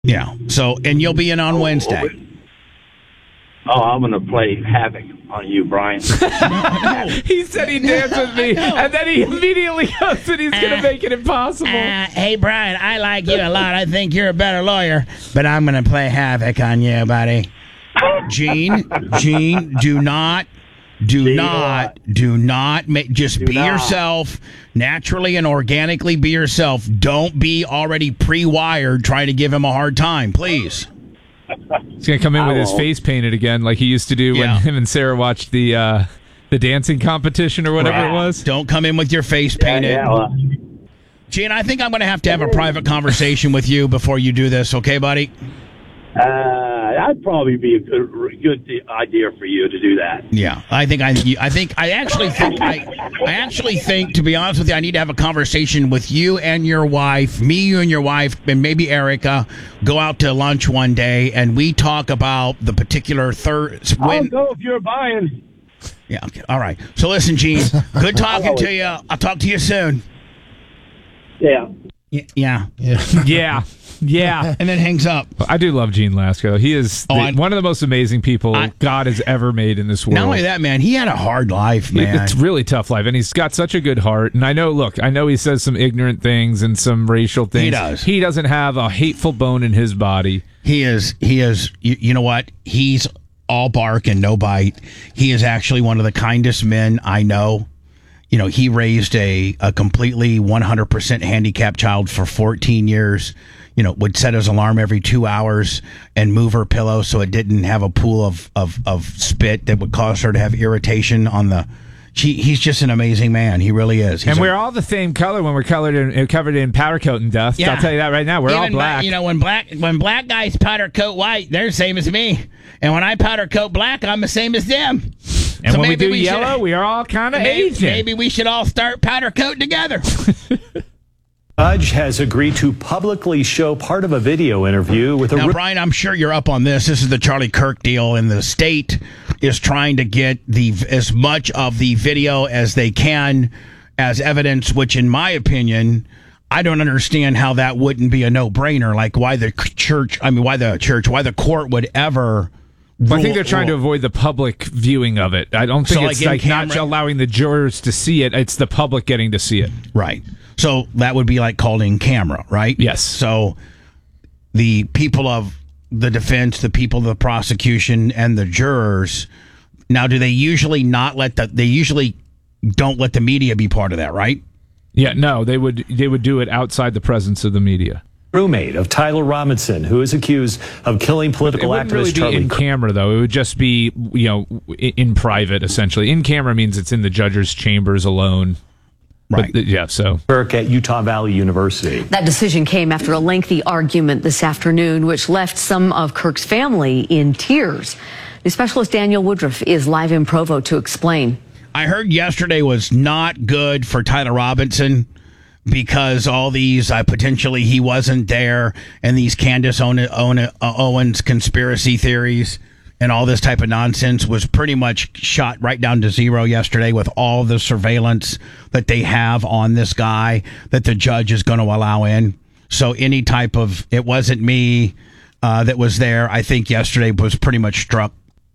Yeah. So, and you'll be in on Wednesday. Oh, I'm going to play havoc on you, Brian. He said he'd dance with me, and then he immediately goes and he's going to make it impossible. Hey, Brian, I like you a lot. I think you're a better lawyer, but I'm going to play havoc on you, buddy. Gene, do not be yourself. Naturally and organically be yourself. Don't be already pre-wired trying to give him a hard time, please. He's going to come in with his face painted again like he used to do when him and Sarah watched the dancing competition or whatever it was. Don't come in with your face painted. Gene, I think I'm going to have a private conversation with you before you do this, okay, buddy? That'd probably be a good idea for you to do that. Yeah, I actually think, to be honest with you, I need to have a conversation with you and your wife, you and your wife, and maybe Erica. Go out to lunch one day, and we talk about the particular I'll go if you're buying. Yeah. Okay. All right. So listen, Gene. Good talking to you. I'll talk to you soon. Yeah. Yeah. And then hangs up. I do love Gene Lasco. He is one of the most amazing people God has ever made in this world. Not only that, man, he had a hard life, man. It's really tough life, and he's got such a good heart. And I know he says some ignorant things and some racial things. He does. He doesn't have a hateful bone in his body. He is. You know what? He's all bark and no bite. He is actually one of the kindest men I know. You know, he raised a completely 100% handicapped child for 14 years. You know, would set his alarm every 2 hours and move her pillow so it didn't have a pool of spit that would cause her to have irritation on the. He's just an amazing man. He really is. We're all the same color when we're covered in powder coat and dust. Yeah. I'll tell you that right now. We're all black. When black guys powder coat white, they're the same as me. And when I powder coat black, I'm the same as them. And so when we do yellow, we are all kind of Asian. Maybe we should all start powder coating together. Judge has agreed to publicly show part of a video interview with Now, Brian, I'm sure you're up on this. This is the Charlie Kirk deal, and the state is trying to get as much of the video as they can as evidence, which, in my opinion, I don't understand how that wouldn't be a no-brainer. Like, why the court would ever. I think they're trying to avoid the public viewing of it. I don't think it's like not allowing the jurors to see it. It's the public getting to see it. Right. So that would be like called in camera, right? Yes. So the people of the defense, the people of the prosecution, and the jurors, now do they usually don't let the media be part of that, right? Yeah, no, they would do it outside the presence of the media. Roommate of Tyler Robinson, who is accused of killing political activist activist really Charlie Kirk. In camera, though. It would just be, in private, essentially. In camera means it's in the judge's chambers alone. Right. So Kirk at Utah Valley University. That decision came after a lengthy argument this afternoon, which left some of Kirk's family in tears. The specialist Daniel Woodruff is live in Provo to explain. I heard yesterday was not good for Tyler Robinson because all these potentially he wasn't there, and these Candace Owens conspiracy theories and all this type of nonsense was pretty much shot right down to zero yesterday with all the surveillance that they have on this guy that the judge is going to allow in. So any type of, it wasn't me that was there, I think yesterday was pretty much struck.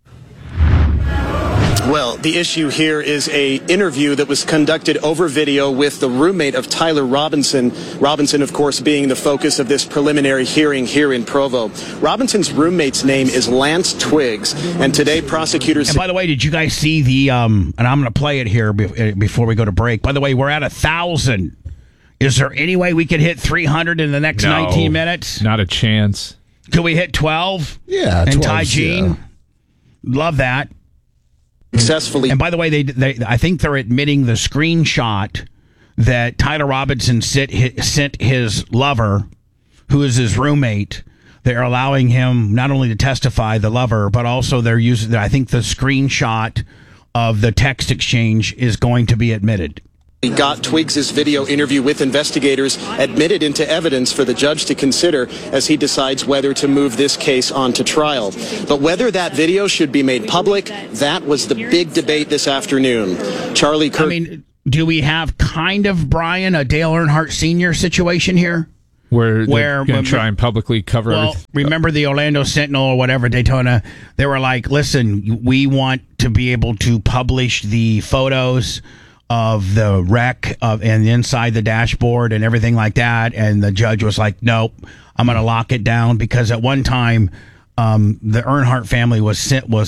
Well, the issue here is a interview that was conducted over video with the roommate of Tyler Robinson. Robinson, of course, being the focus of this preliminary hearing here in Provo. Robinson's roommate's name is Lance Twiggs, and today prosecutors... And by the way, did you guys see the, and I'm going to play it here before we go to break. By the way, we're at 1,000. Is there any way we could hit 300 in the next 19 minutes? Not a chance. Could we hit 12? Yeah, 12. And tie Gene? Yeah. Love that. Successfully. And by the way, they I think they're admitting the screenshot that Tyler Robinson sent his lover, who is his roommate. They're allowing him not only to testify, the lover, but also they're using. I think the screenshot of the text exchange is going to be admitted. He got Twiggs' video interview with investigators admitted into evidence for the judge to consider as he decides whether to move this case on to trial. But whether that video should be made public, that was the big debate this afternoon. Charlie Kirk... I mean, do we have kind of, Brian, a Dale Earnhardt Sr. situation here? Where they're going to try and publicly cover everything. Remember the Orlando Sentinel or whatever, Daytona? They were like, listen, we want to be able to publish the photos of the wreck and inside the dashboard and everything like that. And the judge was like, nope, I'm going to lock it down, because at one time the Earnhardt family was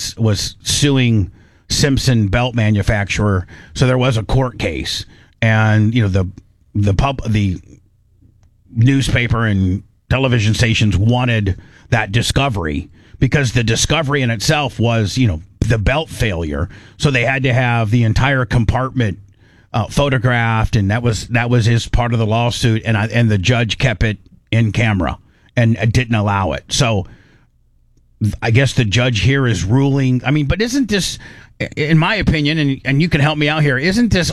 suing Simpson belt manufacturer. So there was a court case, and the newspaper and television stations wanted that discovery, because the discovery in itself was, the belt failure. So they had to have the entire compartment photographed, and that was his part of the lawsuit. And the judge kept it in camera and didn't allow it. So I guess the judge here is ruling. I mean, but isn't this, in my opinion, and you can help me out here, isn't the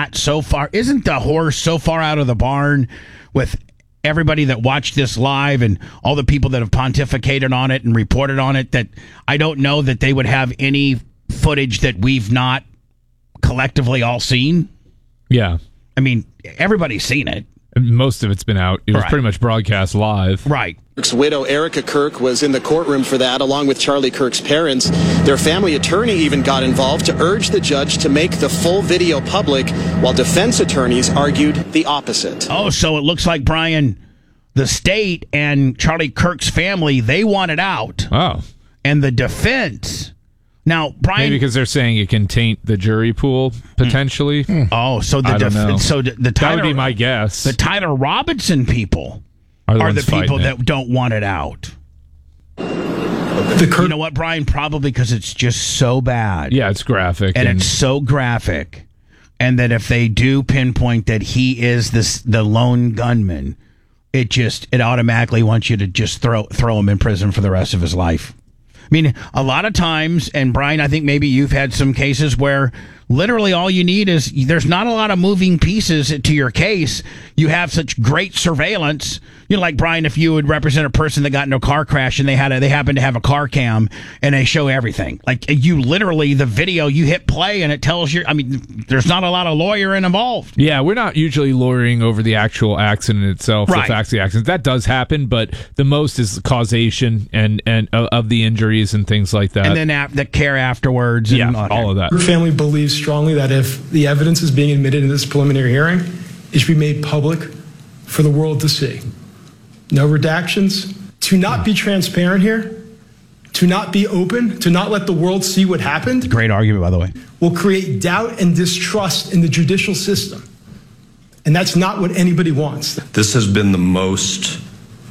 horse so far out of the barn with everybody that watched this live and all the people that have pontificated on it and reported on it, that I don't know that they would have any footage that we've not collectively all seen? Yeah. I mean, everybody's seen it. Most of it's been out. It was pretty much broadcast live. Right. Kirk's widow, Erica Kirk, was in the courtroom for that, along with Charlie Kirk's parents. Their family attorney even got involved to urge the judge to make the full video public, while defense attorneys argued the opposite. Oh, so it looks like, Brian, the state and Charlie Kirk's family, they want it out. Oh. And the defense... Now, Brian, maybe because they're saying it can taint the jury pool potentially. Oh, so the that would be my guess. The Tyler Robinson people are the people that don't want it out. You know what, Brian? Probably because it's just so bad. Yeah, it's graphic, and it's so graphic, and that if they do pinpoint that he is the lone gunman, it automatically wants you to just throw him in prison for the rest of his life. I mean, a lot of times, and Brian, I think maybe you've had some cases where literally all you need is, there's not a lot of moving pieces to your case. You have such great surveillance. Like, Brian, if you would represent a person that got into a car crash and they happen to have a car cam and they show everything. Like, you literally, the video, you hit play and it tells you, I mean, there's not a lot of lawyering involved. Yeah, we're not usually lawyering over the actual accident itself, right. The facts of the accident. That does happen, but the most is causation and of the injuries and things like that. And then the care afterwards. And all of that. Her family believes strongly that if the evidence is being admitted in this preliminary hearing, it should be made public for the world to see. No redactions. To not be transparent here, to not be open, to not let the world see what happened. Great argument, by the way. Will create doubt and distrust in the judicial system. And that's not what anybody wants. This has been the most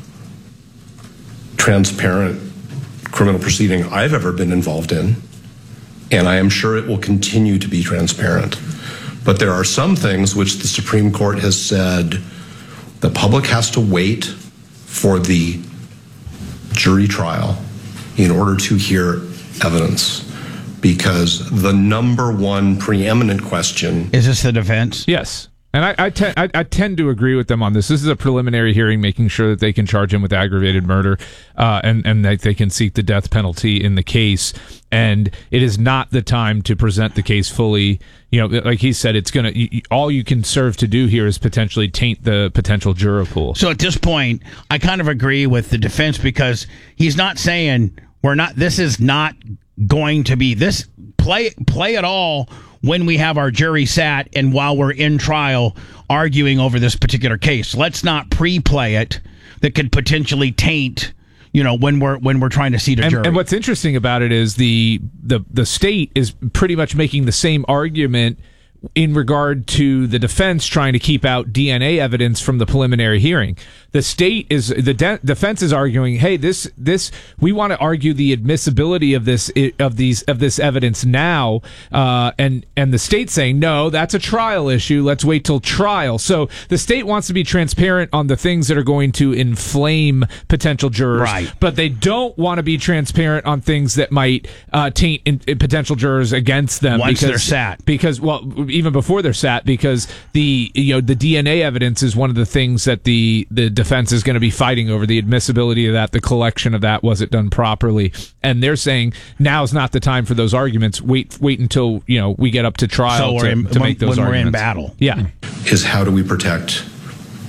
transparent criminal proceeding I've ever been involved in, and I am sure it will continue to be transparent. But there are some things which the Supreme Court has said the public has to wait for the jury trial in order to hear evidence, because the number one preeminent question... Is this the defense? Yes. And I tend to agree with them on this. This is a preliminary hearing, making sure that they can charge him with aggravated murder, and that they can seek the death penalty in the case. And it is not the time to present the case fully. Like he said, it's all you can serve to do here is potentially taint the potential juror pool. So at this point, I kind of agree with the defense, because he's not saying this is not going to be this play it all when we have our jury sat and while we're in trial arguing over this particular case. Let's not pre-play it that could potentially taint, when we're trying to seat a jury. And what's interesting about it is the state is pretty much making the same argument in regard to the defense trying to keep out DNA evidence from the preliminary hearing. The defense is arguing, hey, this we want to argue the admissibility of this evidence now, and the state saying, no, that's a trial issue. Let's wait till trial. So the state wants to be transparent on the things that are going to inflame potential jurors, right, but they don't want to be transparent on things that might taint potential jurors against them once they're sat. Because even before they're sat, because the DNA evidence is one of the things that the defense is going to be fighting over, the admissibility of that, the collection of that, was it done properly? And they're saying now's not the time for those arguments. Wait until we get up to trial to make those when arguments. We're in battle. Yeah, is how do we protect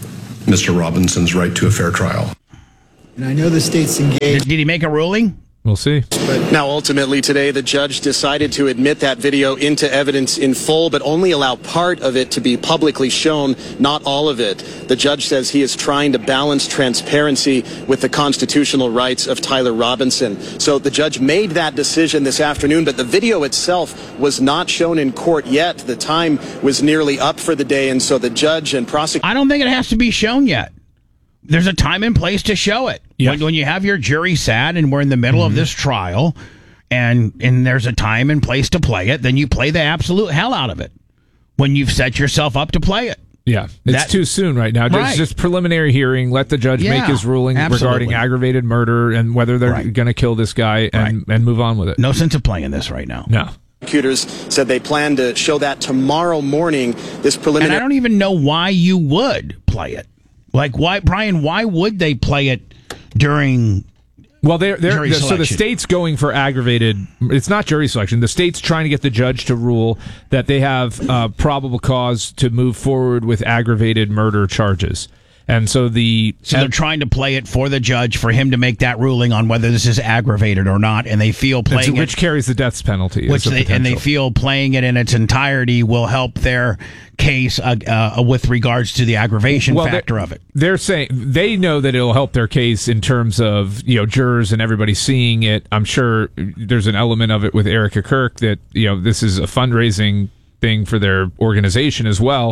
Mr. Robinson's right to a fair trial. And I know the state's engaged. Did he make a ruling? We'll see. Now, ultimately today, the judge decided to admit that video into evidence in full, but only allow part of it to be publicly shown, not all of it. The judge says he is trying to balance transparency with the constitutional rights of Tyler Robinson. So the judge made that decision this afternoon, but the video itself was not shown in court yet. The time was nearly up for the day, and so the judge and prosecutor... I don't think it has to be shown yet. There's a time and place to show it. Yeah. When you have your jury sat and we're in the middle of this trial and there's a time and place to play it, then you play the absolute hell out of it when you've set yourself up to play it. Yeah, it's too soon right now. Right. Just preliminary hearing. Let the judge make his ruling regarding aggravated murder and whether they're going to kill this guy and move on with it. No sense of playing this right now. No. Prosecutors said they plan to show that tomorrow morning. This preliminary... And I don't even know why you would play it. Like, why, Brian, why would they play it during... Well, so the state's going for aggravated. It's not jury selection. The state's trying to get the judge to rule that they have probable cause to move forward with aggravated murder charges. And so they're trying to play it for the judge for him to make that ruling on whether this is aggravated or not, and they feel playing which carries the death penalty. They feel playing it in its entirety will help their case with regards to the aggravation factor of it. They're saying they know that it'll help their case in terms of jurors and everybody seeing it. I'm sure there's an element of it with Erica Kirk that this is a fundraising thing for their organization as well,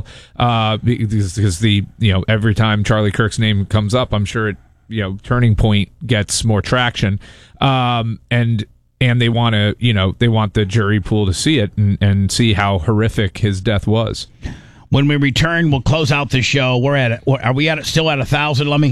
because every time Charlie Kirk's name comes up, I'm sure Turning Point gets more traction, and they want to they want the jury pool to see it and see how horrific his death was. When we return, we'll close out the show. Are we still at 1,000? Let me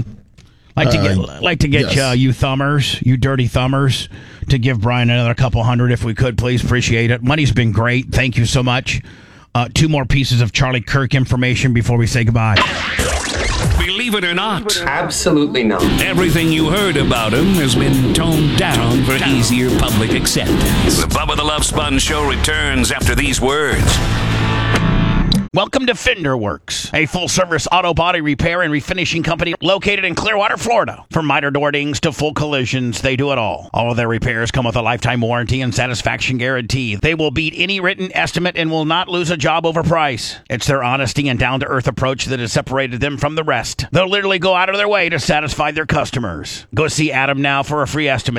like to get yes. You thumbers, you dirty thumbers, to give Brian another couple hundred if we could, please. Appreciate it. Money's been great. Thank you so much. 2 more pieces of Charlie Kirk information before we say goodbye. Believe it or not, absolutely not. Everything you heard about him has been toned down for easier public acceptance. The Bubba the Love Sponge Show returns after these words. Welcome to Fender Works, a full-service auto body repair and refinishing company located in Clearwater, Florida. From minor door dings to full collisions, they do it all. All of their repairs come with a lifetime warranty and satisfaction guarantee. They will beat any written estimate and will not lose a job over price. It's their honesty and down-to-earth approach that has separated them from the rest. They'll literally go out of their way to satisfy their customers. Go see Adam now for a free estimate,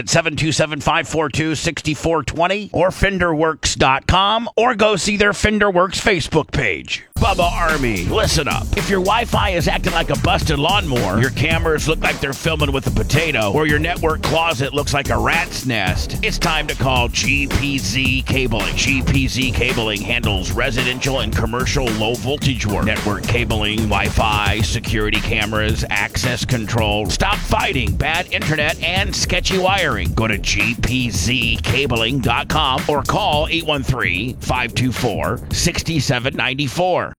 727-542-6420 or FenderWorks.com, or go see their Fender Works Facebook page. Bubba Army, listen up. If your Wi-Fi is acting like a busted lawnmower, your cameras look like they're filming with a potato, or your network closet looks like a rat's nest, it's time to call GPZ Cabling. GPZ Cabling handles residential and commercial low-voltage work, network cabling, Wi-Fi, security cameras, access control. Stop fighting bad internet and sketchy wiring. Go to gpzcabling.com or call 813-524-6794.